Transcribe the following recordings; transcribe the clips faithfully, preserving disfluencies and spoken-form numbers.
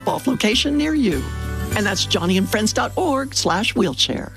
off location near you. And that's johnnyandfriends.org slash wheelchair.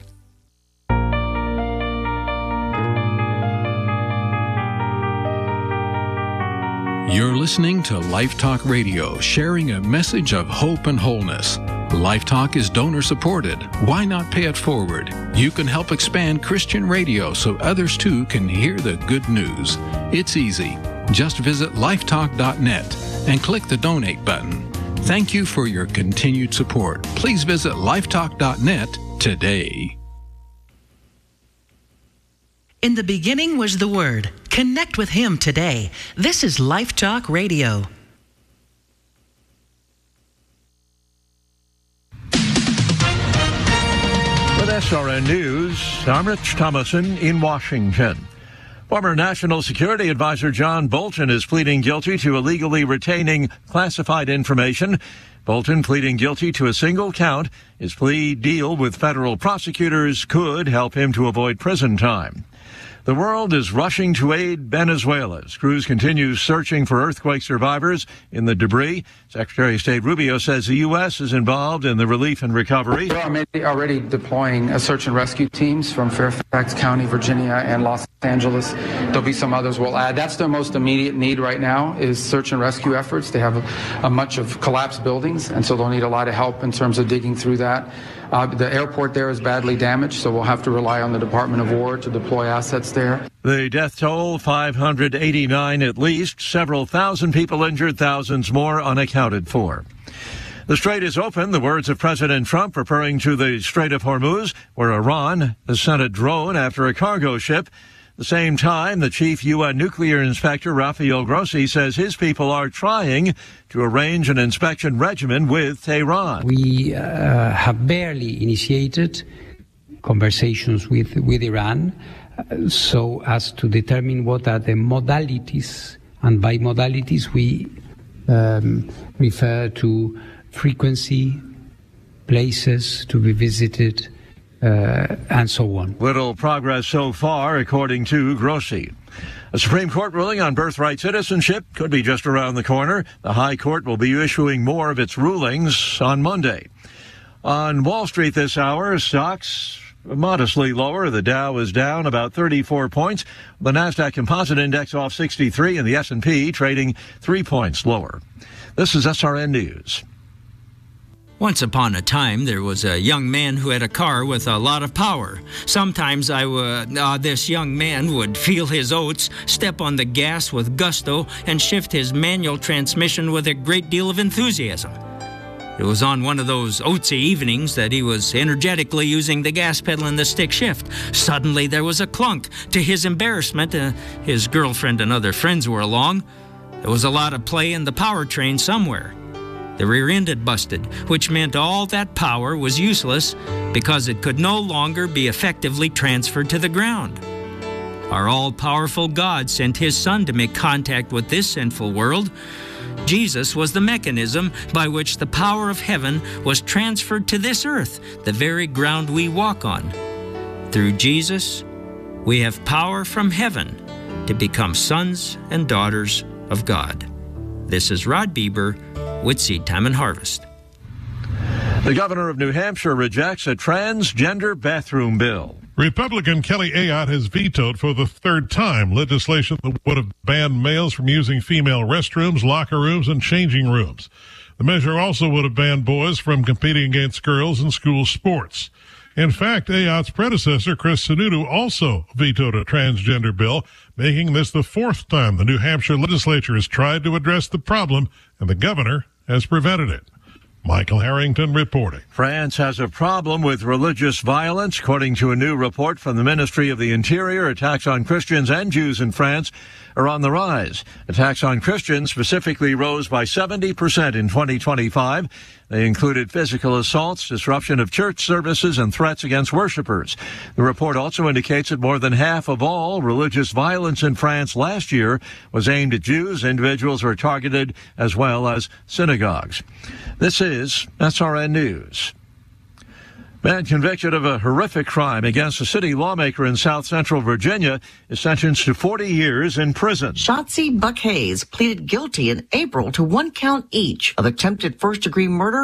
You're listening to Life Talk Radio, sharing a message of hope and wholeness. Life Talk is donor supported. Why not pay it forward? You can help expand Christian radio so others too can hear the good news. It's easy. Just visit lifetalk dot net and click the donate button. Thank you for your continued support. Please visit lifetalk dot net today. In the beginning was the Word. Connect with Him today. This is Life Talk Radio. With S R N News, I'm Rich Thomason in Washington. Former National Security Advisor John Bolton is pleading guilty to illegally retaining classified information. Bolton pleading guilty to a single count. His plea deal with federal prosecutors could help him to avoid prison time. The world is rushing to aid Venezuela as crews continue searching for earthquake survivors in the debris. Secretary of State Rubio says the U S is involved in the relief and recovery. We're already deploying a search and rescue teams from Fairfax County, Virginia, and Los Angeles. There'll be some others we'll add. That's their most immediate need right now is search and rescue efforts. They have a, a much of collapsed buildings, and so they'll need a lot of help in terms of digging through that. Uh, the airport there is badly damaged, so we'll have to rely on the Department of War to deploy assets there. The death toll, five hundred eighty-nine at least. Several thousand people injured, thousands more unaccounted for. The strait is open, the words of President Trump referring to the Strait of Hormuz, where Iran has sent a drone after a cargo ship. At the same time, the chief U N nuclear inspector, Rafael Grossi, says his people are trying to arrange an inspection regimen with Tehran. We uh, have barely initiated conversations with, with Iran uh, so as to determine what are the modalities, and by modalities we um, refer to frequency, places to be visited, Uh, and so on. Little progress so far, according to Grossi. A Supreme Court ruling on birthright citizenship could be just around the corner. The High Court will be issuing more of its rulings on Monday. On Wall Street this hour, stocks modestly lower. The Dow is down about thirty-four points. The Nasdaq Composite Index off sixty-three, and the S and P trading three points lower. This is S R N News. Once upon a time, there was a young man who had a car with a lot of power. Sometimes I would, uh, this young man would feel his oats, step on the gas with gusto, and shift his manual transmission with a great deal of enthusiasm. It was on one of those oatsy evenings that he was energetically using the gas pedal and the stick shift. Suddenly there was a clunk. To his embarrassment, uh, his girlfriend and other friends were along. There was a lot of play in the powertrain somewhere. The rear end had busted, which meant all that power was useless because it could no longer be effectively transferred to the ground. Our all-powerful God sent His Son to make contact with this sinful world. Jesus was the mechanism by which the power of heaven was transferred to this earth, the very ground we walk on. Through Jesus, we have power from heaven to become sons and daughters of God. This is Rod Bieber with Seed Time and Harvest. The governor of New Hampshire rejects a transgender bathroom bill. Republican Kelly Ayotte has vetoed for the third time legislation that would have banned males from using female restrooms, locker rooms, and changing rooms. The measure also would have banned boys from competing against girls in school sports. In fact, Ayotte's predecessor, Chris Sununu, also vetoed a transgender bill, making this the fourth time the New Hampshire legislature has tried to address the problem, and the governor has prevented it. Michael Harrington reporting. France has a problem with religious violence. According to a new report from the Ministry of the Interior, attacks on Christians and Jews in France are on the rise. Attacks on Christians specifically rose by seventy percent in twenty twenty-five. They included physical assaults, disruption of church services, and threats against worshipers. The report also indicates that more than half of all religious violence in France last year was aimed at Jews. Individuals were targeted as well as synagogues. This is S R N News. Man convicted of a horrific crime against a city lawmaker in South Central Virginia is sentenced to forty years in prison. Shotzi Buck Hayes pleaded guilty in April to one count each of attempted first-degree murder